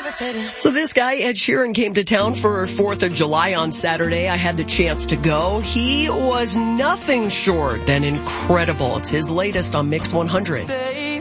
So this guy, Ed Sheeran, came to town for 4th of July on Saturday. I had the chance to go. He was nothing short than incredible. It's his latest on Mix 100.